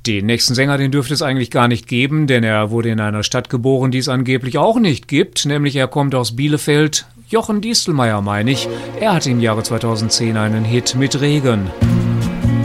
Den nächsten Sänger, den dürfte es eigentlich gar nicht geben, denn er wurde in einer Stadt geboren, die es angeblich auch nicht gibt, nämlich er kommt aus Bielefeld. Jochen Distelmeier meine ich. Er hatte im Jahre 2010 einen Hit mit Regen.